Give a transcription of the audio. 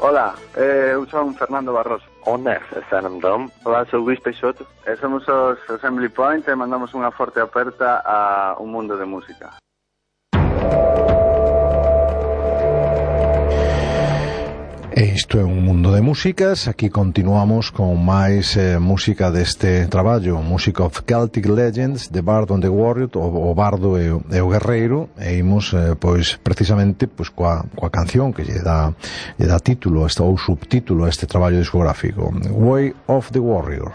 Ola, eu son Fernando Barroso. Onde está en Dom? Olá, sou Luís Peixoto. Somos os Assembly Point e mandamos unha forte aperta a un mundo de música. E isto é un mundo de músicas. Aquí continuamos con máis música deste traballo, Music of Celtic Legends, The Bard and the Warrior, o Bardo e o Guerreiro, e imos pois precisamente pois coa canción que lle dá título ou subtítulo a este traballo discográfico, Way of the Warrior.